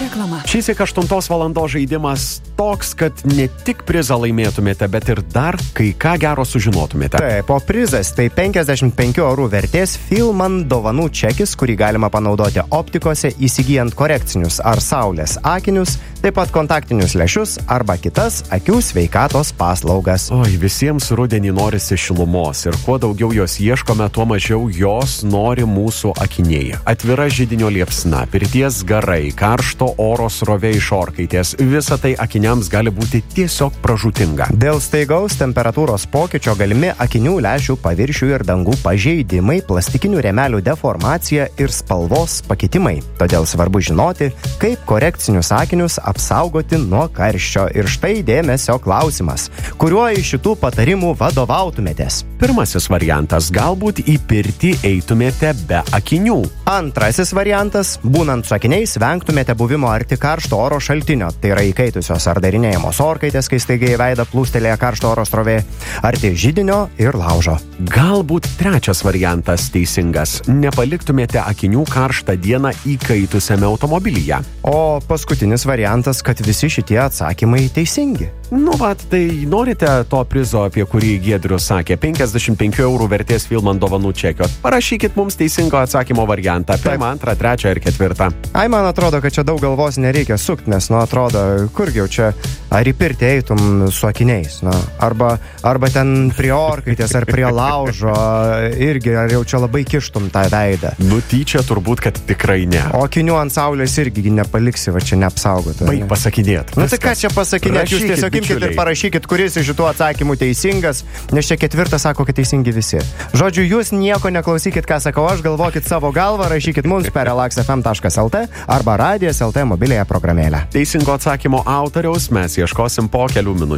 Reklama. Šįsyk 8 valandos žaidimas toks, kad ne tik prizą laimėtumėte, bet ir dar kai ką gero sužinotumėte. Taip, o prizas tai 55 eurų vertės Filman dovanų čekis, kurį galima panaudoti optikose įsigijant korekcinius ar saulės akinius, taip pat kontaktinius lęšius arba kitas akių sveikatos paslaugas. Oi, visiems rudenį norisi šilumos ir kuo daugiau jos ieškome, tuo mažiau jos nori mūsų akiniai. Atvira židinio liepsna, pirties garai, karšto oro srovė iš orkaitės, visa tai akiniams gali būti tiesiog pražūtinga. Dėl staigaus temperatūros pokyčio galimi akinių lęšių paviršių ir dangų pažeidimai, plastikinių rėmelių deformacija ir spalvos pakitimai. Todėl svarbu žinoti, kaip korekcinius akinius apsaugoti nuo karščio. Ir štai dėmesio klausimas. Kuriuo iš šitų patarimų vadovautumėtės? Pirmasis variantas, galbūt į pirtį eitumėte be akinių. Antrasis variantas, būnant su akiniais, vengtumėte buvimo arti karšto oro šaltinio, tai yra įkaitusios ar darinėjamos orkaitės, kai staigiai į veidą plūstelėja karšto oro srovė, arti židinio ir laužo. Galbūt trečias variantas teisingas, nepaliktumėte akinių karštą dieną įkaitusiame automobilyje. O paskutinis variantas, kad visi šitie atsakymai teisingi. Nu, tai norite to prizo, apie kurį Giedrius sakė, 55 eurų vertės Filman dovanų čekio. Parašykit mums teisingo atsakymo variantą. Pirmą, antrą, trečią ir ketvirtą. Ai, man atrodo, kad čia daug galvos nereikia sukti, nes, atrodo, kurgi jau čia, ar į pirtį eitum su akiniais, arba ten prie orkaitės, ar prie laužo, irgi, ar jau čia labai kištum tą veidą. Tyčia turbūt, kad tikrai ne. O akinių ant saulės irgi nepaliksi, va čia neapsaugoti. Baig pasakinėt. Tai ką čia pasakinėt? Jūs tiesiog imkite ir parašykit, kuris iš šitų atsakymų teisingas, nes čia ketvirtas sako, kad teisingi visi. Žodžiu, jūs nieko neklausykit, ką sakau aš, galvokit savo galvą, rašykit mums per relaxfm.lt arba radijas.lt mobiliąją programėlę. Teisingo atsakymo autoriaus mes ieškosim po kelių minučių.